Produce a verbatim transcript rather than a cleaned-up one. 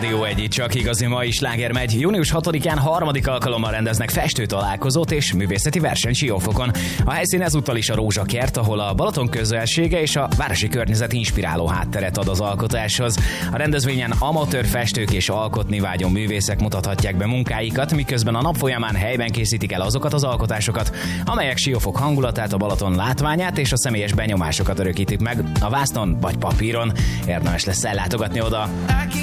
Rádió egy, csak igazi mai sláger megy. június hatodikán harmadik alkalommal rendeznek festőtalálkozót és művészeti versenyt Siófokon. A helyszín ezúttal is a Rózsakert, ahol a Balaton közelsége és a városi környezet inspiráló hátteret ad az alkotáshoz. A rendezvényen amatőr festők és alkotni vágyó művészek mutathatják be munkáikat, miközben a nap folyamán helyben készítik el azokat az alkotásokat, amelyek Siófok hangulatát, a Balaton látványát és a személyes benyomásokat örökítik meg a vásznon vagy papíron. Érdemes lesz ellátogatni oda.